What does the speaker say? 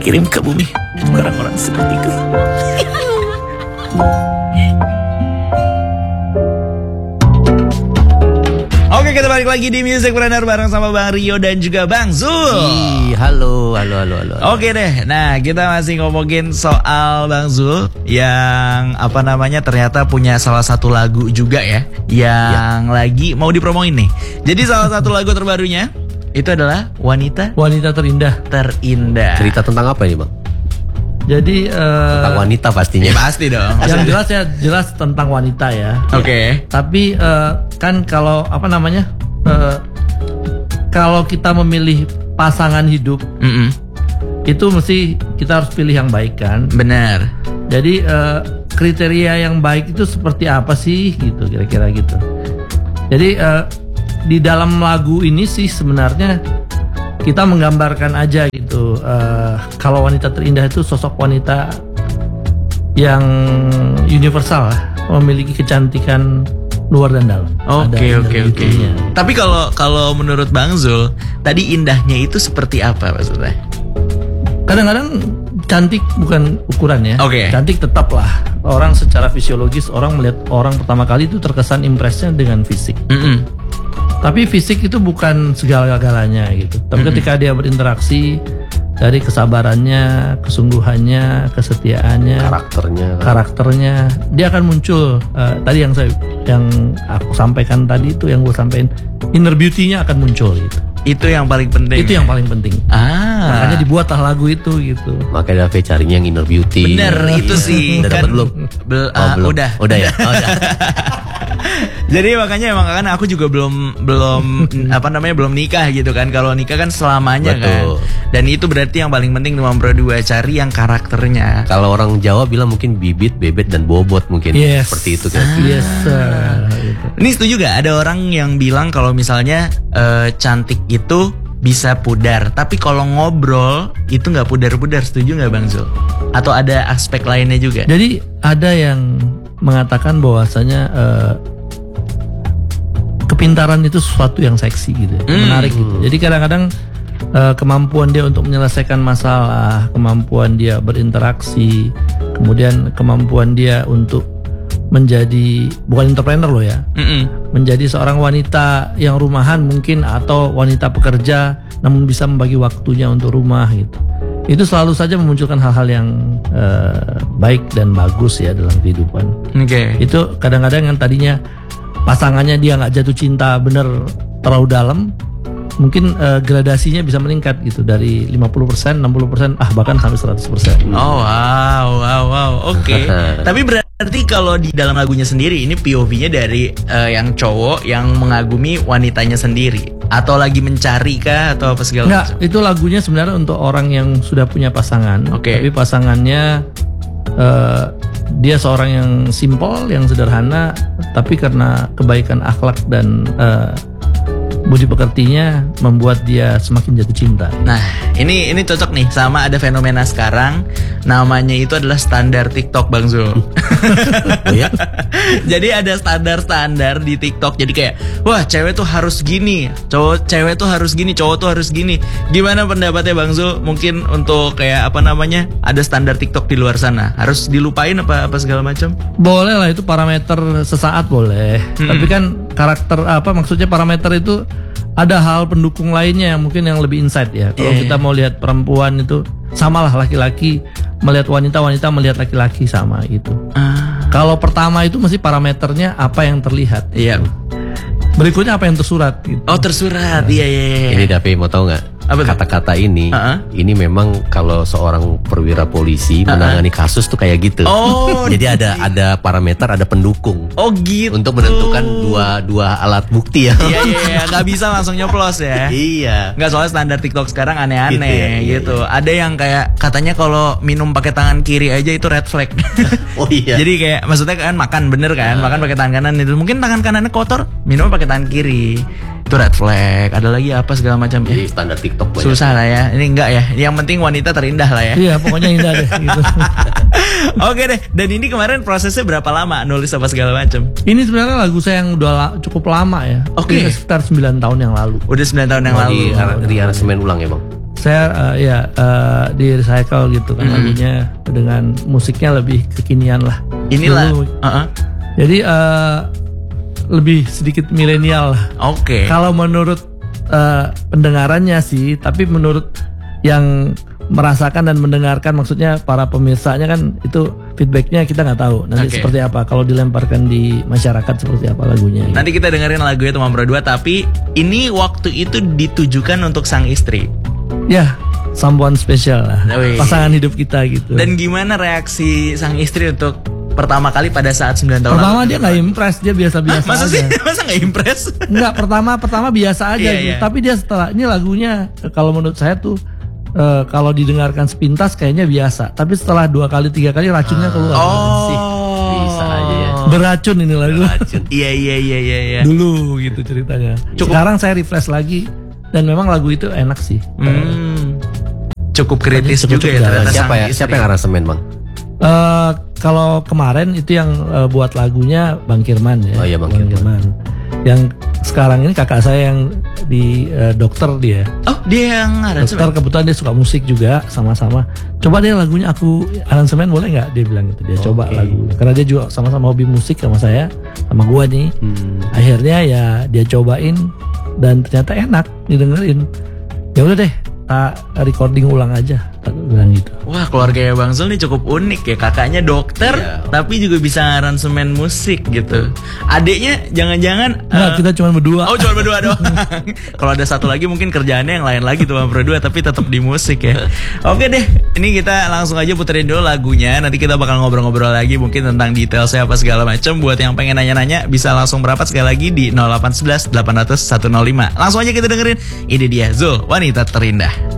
kirim ke bumi orang-orang sepertiku. Oke, kita balik lagi di Musicpreneur bareng sama Bang Rio dan juga Bang Zul. Halo. Oke deh, nah kita masih ngomongin soal Bang Zul yang ternyata punya salah satu lagu juga ya, yang lagi mau dipromoin nih. Jadi salah satu lagu terbarunya itu adalah Wanita Terindah. Cerita tentang apa ini, Bang? Jadi Tentang wanita pastinya. Ya, pasti dong. yang jelas tentang wanita ya. Oke. Tapi kan kalau kalau kita memilih pasangan hidup, itu mesti kita harus pilih yang baik kan. Benar. Jadi kriteria yang baik itu seperti apa sih gitu, kira-kira gitu. Jadi di dalam lagu ini sih sebenarnya kita menggambarkan aja gitu, kalau wanita terindah itu sosok wanita yang universal lah, memiliki kecantikan luar dan dalam. Oke. Tapi kalau menurut Bang Zul, tadi indahnya itu seperti apa maksudnya? Kadang-kadang cantik bukan ukuran ya. Oke. Cantik tetap lah. Orang secara fisiologis, orang melihat orang pertama kali itu terkesan impresnya dengan fisik. Tapi fisik itu bukan segala-galanya gitu. Tapi ketika dia berinteraksi, dari kesabarannya, kesungguhannya, kesetiaannya, karakternya, dia akan muncul. Tadi yang aku sampaikan tadi itu, yang gue sampaikan, inner beauty-nya akan muncul gitu. Itu yang paling penting. Itu yang paling penting. Makanya dibuatlah lagu itu gitu. Makanya David carinya yang inner beauty. Bener, itu sih. Udah Kan, dapat belum? belum. Udah ya. Jadi makanya emang kan aku juga belum belum nikah gitu kan. Kalau nikah kan selamanya. Betul. Kan. Dan itu berarti yang paling penting nomor 2, cari yang karakternya. Kalau orang Jawa bilang mungkin bibit, bebet, dan bobot mungkin. Yes. Seperti itu kan. Yes. Gitu. Ini setuju gak ada orang yang bilang kalau misalnya cantik itu bisa pudar, tapi kalau ngobrol itu nggak pudar-pudar, setuju nggak Bang Zul? Atau ada aspek lainnya juga? Jadi ada yang mengatakan bahwasanya kepintaran itu sesuatu yang seksi gitu, menarik gitu. Jadi kadang-kadang kemampuan dia untuk menyelesaikan masalah, kemampuan dia berinteraksi, kemudian kemampuan dia untuk menjadi, bukan entrepreneur loh ya, menjadi seorang wanita yang rumahan mungkin, atau wanita pekerja namun bisa membagi waktunya untuk rumah gitu. Itu selalu saja memunculkan hal-hal yang baik dan bagus ya dalam kehidupan. Itu kadang-kadang yang tadinya pasangannya dia nggak jatuh cinta bener terlalu dalam, mungkin gradasinya bisa meningkat gitu, dari 50%, 60%, bahkan sampai 100%. Oh wow. Oke. Tapi berarti kalau di dalam lagunya sendiri ini POV-nya dari yang cowok yang mengagumi wanitanya sendiri, atau lagi mencari kah, atau apa segala macam? Itu lagunya sebenarnya untuk orang yang sudah punya pasangan. Tapi pasangannya dia seorang yang simpel, yang sederhana, tapi karena kebaikan akhlak dan budi pekertinya membuat dia semakin jatuh cinta. Nah, ini cocok nih sama ada fenomena sekarang, namanya itu adalah standar TikTok Bang Zul. Oh ya? Jadi ada standar di TikTok. Jadi kayak, wah cewek tuh harus gini, cewek tuh harus gini, cowok tuh harus gini. Gimana pendapatnya Bang Zul? Mungkin untuk kayak ada standar TikTok di luar sana, harus dilupain apa segala macam? Boleh lah, itu parameter sesaat boleh. Tapi kan karakter maksudnya parameter itu ada hal pendukung lainnya yang mungkin yang lebih insight ya. Kalau kita mau lihat perempuan itu samalah, laki-laki melihat wanita, wanita melihat laki-laki sama gitu. Kalau pertama itu mesti parameternya apa yang terlihat. Iya. Berikutnya apa yang tersurat gitu. Oh, tersurat. Iya. Ini Davi mau tahu nggak? Kata-kata ini memang kalau seorang perwira polisi menangani kasus tuh kayak gitu. Oh. Jadi ada parameter, ada pendukung. Oh gitu. Untuk menentukan dua alat bukti ya. Iya, nggak bisa langsung nyoplos ya. Iya. Nggak, soalnya standar TikTok sekarang aneh-aneh gitu. Iya. Ada yang kayak katanya kalau minum pakai tangan kiri aja itu red flag. Oh iya. Jadi kayak maksudnya kan makan bener kan, makan pakai tangan kanan itu mungkin tangan kanannya kotor, minum pakai tangan kiri. Itu red flag. Ada lagi apa segala macam. Jadi standar TikTok banyak. Susah lah ya. Ini enggak ya. Yang penting wanita terindah lah ya. Iya, pokoknya indah deh gitu. Oke deh. Dan ini kemarin prosesnya berapa lama nulis apa segala macam? Ini sebenarnya lagu saya yang udah cukup lama ya. Oke. Sekitar 9 tahun yang lalu. Udah 9 tahun yang lalu. Di aransemen ulang ya Bang? saya di recycle gitu kan lagunya dengan musiknya lebih kekinian lah. Inilah. Jadi lebih sedikit milenial lah. Oke. Kalau menurut pendengarannya sih, tapi menurut yang merasakan dan mendengarkan, maksudnya para pemirsanya kan itu feedbacknya kita nggak tahu nanti seperti apa kalau dilemparkan di masyarakat seperti apa lagunya. Nanti kita dengerin lagunya Teman Berdua, tapi ini waktu itu ditujukan untuk sang istri. Ya, someone special lah, pasangan hidup kita gitu. Dan gimana reaksi sang istri untuk pertama kali pada saat 9 tahun pertama lalu? Dia nggak impress, dia biasa-biasa masa aja. sih? Masa nggak impress? Enggak, pertama biasa aja gitu. Tapi dia setelah ini lagunya kalau menurut saya tuh kalau didengarkan sepintas kayaknya biasa, tapi setelah 2 kali 3 kali racunnya keluar. Bisa aja ya. Beracun ini lagu. Iya. Dulu gitu ceritanya. Sekarang saya refresh lagi dan memang lagu itu enak sih. Cukup kritis juga ya ternyata. Siapa yang aransemen, Bang? Kalau kemarin itu yang buat lagunya Bang Kirman ya. Oh iya, Bang Kirman. Yang sekarang ini kakak saya yang di dokter dia. Oh, dia yang aransemen. Dokter, kebetulan dia suka musik juga sama-sama. Coba deh lagunya aku aransemen boleh nggak? Dia bilang gitu. Dia coba lagu. Karena dia juga sama-sama hobi musik sama saya, sama gua nih. Akhirnya ya dia cobain dan ternyata enak didengerin. Ya udah deh, tak recording ulang aja, tak bilang gitu. Wah, keluarganya Bang Zul nih cukup unik ya. Kakaknya dokter, tapi juga bisa aransemen musik gitu. Adiknya jangan-jangan Enggak, kita cuma berdua. Oh, cuma berdua doang. Kalau ada satu lagi mungkin kerjaannya yang lain lagi tuh berdua, tapi tetap di musik ya. Oke deh, ini kita langsung aja puterin dulu lagunya. Nanti kita bakal ngobrol-ngobrol lagi mungkin tentang detailnya apa segala macam. Buat yang pengen nanya-nanya bisa langsung merapat sekali lagi di 0811 800 105. Langsung aja kita dengerin. Ini dia Zul, Wanita Terindah.